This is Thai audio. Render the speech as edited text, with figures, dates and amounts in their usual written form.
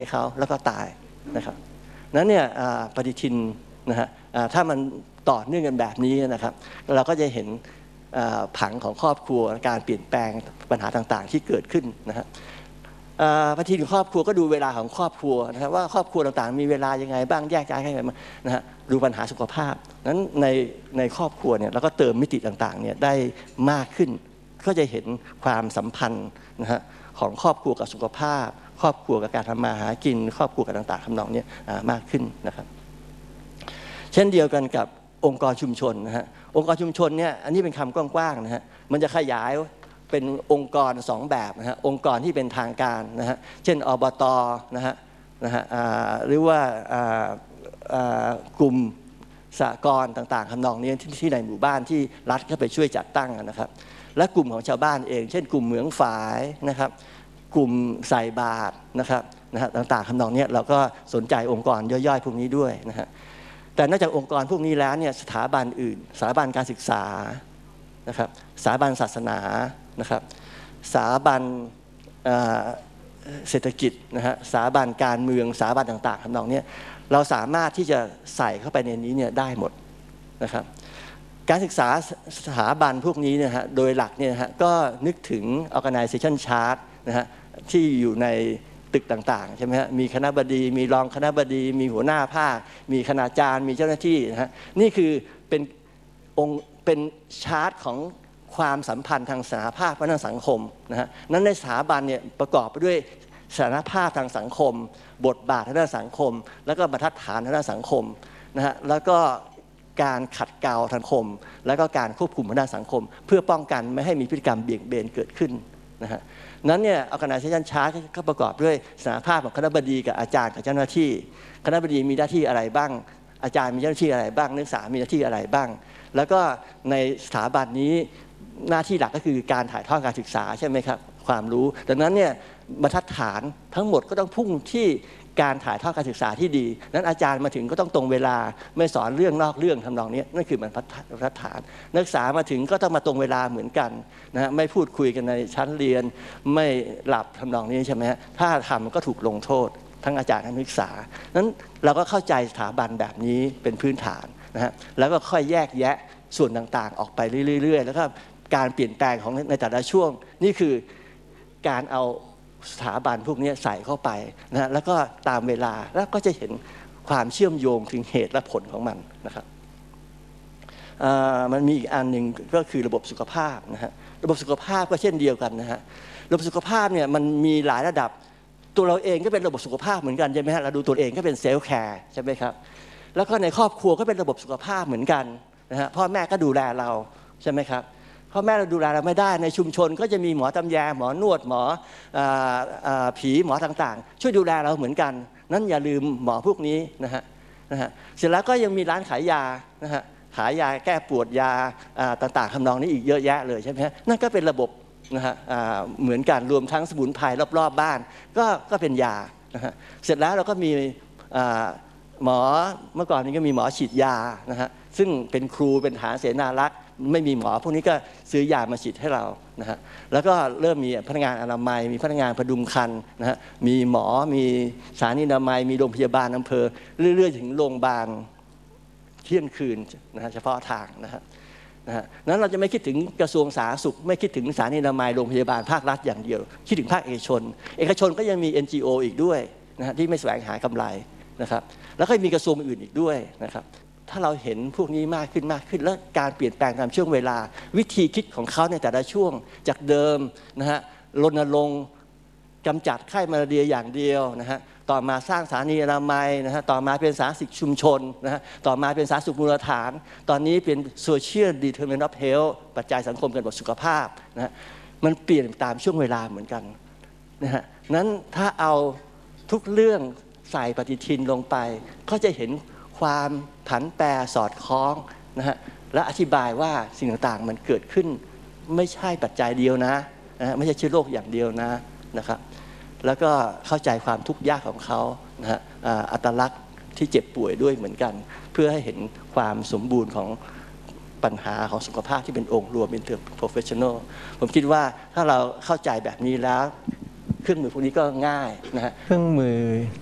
เขาแล้วก็ตายนะครับนั้นเนี่ยปฏิทินนะฮะถ้ามันต่อเนื่องกันแบบนี้นะครับเราก็จะเห็นผังของครอบครัวการเปลี่ยนแปลงปัญหาต่างๆที่เกิดขึ้นนะฮะปฏิทินของครอบครัวก็ดูเวลาของครอบครัวนะครับว่าครอบครัวต่างๆมีเวลายังไงบ้างแยกย้ายกันยังไงนะฮะดูปัญหาสุขภาพนั้นในครอบครัวเนี่ยเราก็เติมมิติต่างๆเนี่ยได้มากขึ้นก็จะเห็นความสัมพันธ์นะฮะของครอบครัวกับสุขภาพครอบครัวกับการทำมาหากินครอบครัวกับต่างๆทำนองนี้มากขึ้นนะครับเช่นเดียวกันกับองค์กรชุมชนนะฮะองค์กรชุมชนเนี่ยอันนี้เป็นคำกว้างๆนะฮะมันจะขยายเป็นองค์กร2แบบนะฮะองค์กรที่เป็นทางการนะฮะเช่นอบตนะฮะหรือว่ากลุ่มสหกรณ์ต่างๆทำนองนี้ที่ในหมู่บ้านที่รัฐเข้าไปช่วยจัดตั้งนะครับและกลุ่มของชาวบ้านเองเช่นกลุ่มเหมืองฝายนะครับกลุ่มใส่บาตรนะครับต่างๆทำนองนี้เราก็สนใจองค์กรย่อยๆพวกนี้ด้วยนะฮะแต่นอกจากองค์กรพวกนี้แล้วเนี่ยสถาบันอื่นสถาบันการศึกษานะครับสถาบันศาสนานะครับสถาบันเศรษฐกิจนะฮะสถาบันการเมืองสถาบันต่างๆทำนองนี้เราสามารถที่จะใส่เข้าไปในนี้เนี่ยได้หมดนะครับการศึกษาสถาบันพวกนี้เนี่ยฮะโดยหลักเนี่ยฮะก็นึกถึง organization chart นะฮะที่อยู่ในตึกต่างๆใช่ไหมฮะมีคณบดีมีรองคณบดีมีหัวหน้าภาคมีคณาจารย์มีเจ้าหน้าที่นะฮะนี่คือเป็นชาร์ตของความสัมพันธ์ทางสถาภาพและทางสังคมนะฮะนั้นในสถาบันเนี่ยประกอบไปด้วยสถานภาพทางสังคมบทบาททางด้านสังคมแล้วก็บรรทัดฐานทางด้านสังคมนะฮะแล้วก็การขัดเกลาทางสังคมแล้วก็การควบคุมทางด้านสังคมเพื่อป้องกันไม่ให้มีพฤติกรรมเบี่ยงเบนเกิดขึ้นนะฮะนั้นเนี่ย organization chart ก็ประกอบด้วยสถานภาพของคณบดีกับอาจารย์กับเจ้าหน้าที่คณบดีมีหน้าที่อะไรบ้างอาจารย์มีหน้าที่อะไรบ้างนักศึกษามีหน้าที่อะไรบ้างแล้วก็ในสถาบันนี้หน้าที่หลักก็คือการถ่ายทอดการศึกษาใช่ไหมครับความรู้ดังนั้นเนี่ยบรรทัดฐานทั้งหมดก็ต้องพุ่งที่การถ่ายทอดการศึกษาที่ดีนั้นอาจารย์มาถึงก็ต้องตรงเวลาไม่สอนเรื่องนอกเรื่องทำนองนี้นั่นคือบรรทัดฐานนักศึกษามาถึงก็ต้องมาตรงเวลาเหมือนกันนะฮะไม่พูดคุยกันในชั้นเรียนไม่หลับทำนองนี้ใช่ไหมฮะถ้าทำก็ถูกลงโทษทั้งอาจารย์ทั้งนักศึกษานั้นเราก็เข้าใจสถาบันแบบนี้เป็นพื้นฐานนะฮะแล้วก็ค่อยแยกแยะส่วนต่างๆออกไปเรื่อยๆแล้วก็การเปลี่ยนแปลงของในแต่ละช่วงนี่คือการเอาสถาบันพวกนี้ใส่เข้าไปนะแล้วก็ตามเวลาแล้วก็จะเห็นความเชื่อมโยงถึงเหตุและผลของมันนะครับมันมีอีกอันหนึ่งก็คือระบบสุขภาพนะฮะระบบสุขภาพก็เช่นเดียวกันนะฮะระบบสุขภาพเนี่ยมันมีหลายระดับตัวเราเองก็เป็นระบบสุขภาพเหมือนกันใช่ไหมฮะเราดูตัวเองก็เป็นเซลฟ์แคร์ใช่ไหมครับแล้วก็ในครอบครัวก็เป็นระบบสุขภาพเหมือนกันนะฮะพ่อแม่ก็ดูแลเราใช่ไหมครับพ่อแม่เราดูแลเราไม่ได้ในชุมชนก็จะมีหมอตำแยหมอนวดหมอผีหมอต่างๆช่วยดูแลเราเหมือนกันนั้นอย่าลืมหมอพวกนี้นะฮะเสร็จแล้วก็ยังมีร้านขายยานะฮะขายยาแก้ปวดยาต่างๆทำนองนี้อีกเยอะแยะเลยใช่ไหมฮะนั่นก็เป็นระบบนะฮะเหมือนกันรวมทั้งสมุนไพรรอบๆบ้านก็เป็นยานะฮะเสร็จแล้วเราก็มีหมอเมื่อก่อนนี้ก็มีหมอฉีดยานะฮะซึ่งเป็นครูเป็นทหารเสนารักษ์ไม่มีหมอพวกนี้ก็ซื้อยามาฉีดให้เรานะฮะแล้วก็เริ่มมีพนักงานอนามัยมีพนักงานพดุงครรภ์นะฮะมีหมอมีสถานีอนามัยมีโรงพยาบาลอำเภอเรื่อยๆถึงโรงพยาบาลเที่ยงคืนนะฮะเฉพาะทางนะฮะนั้นเราจะไม่คิดถึงกระทรวงสาธารณสุขไม่คิดถึงสถานีอนามัยโรงพยาบาลภาครัฐอย่างเดียวคิดถึงภาคเอกชนก็ยังมี NGO อีกด้วยนะฮะที่ไม่แสวงหากำไรนะครับแล้วก็มีกระทรวงอื่นอีกด้วยนะครับถ้าเราเห็นพวกนี้มากขึ้นแล้วการเปลี่ยนแปลงตามช่วงเวลาวิธีคิดของเขาในแต่ละช่วงจากเดิมนะฮะรณรงค์กำจัดไข้มาลาเรียอย่างเดียวนะฮะต่อมาสร้างสถานีอนามัยนะฮะต่อมาเป็นสาธารณสุขชุมชนนะฮะต่อมาเป็นสาธารณสุขมูลฐานตอนนี้เป็น Social Determinant of Health ปัจจัยสังคมกำหนดสุขภาพนะฮะมันเปลี่ยนตามช่วงเวลาเหมือนกันนะฮะนั้นถ้าเอาทุกเรื่องใส่ปฏิทินลงไปก็จะเห็นความผันแปรสอดคล้องนะฮะและอธิบายว่าสิ่งต่างๆมันเกิดขึ้นไม่ใช่ปัจจัยเดียวนะไม่ใช่เชื้อโรคอย่างเดียวนะครับแล้วก็เข้าใจความทุกข์ยากของเขานะฮะอัตลักษณ์ที่เจ็บป่วยด้วยเหมือนกันเพื่อให้เห็นความสมบูรณ์ของปัญหาของสุขภาพที่เป็นองค์รวม interprofessional ผมคิดว่าถ้าเราเข้าใจแบบนี้แล้วเครื่องมือพวกนี้ก็ง่ายนะฮะเครื่องมือ